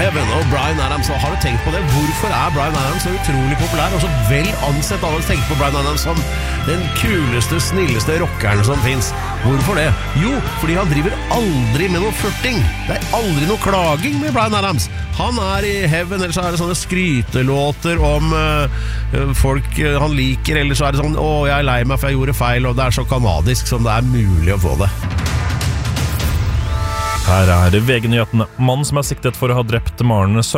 Heaven og Bryan Adams. Har du tenkt på det? Hvorfor Bryan Adams så utrolig populær og så vel ansett? Alle tenker på Bryan Adams som den kuleste, snilleste rockeren som finnes. Hvorfor det? Jo, fordi han driver aldri med noe flørting. Det aldri noe klaging med Bryan Adams. Han i heaven, eller så det sånne skrytelåter om folk han liker, eller så det sånn, jeg lei meg for jeg gjorde feil, og det så kanadisk som det mulig å få det. Her VG-nyhetene. Mann som siktet for å ha drept Maren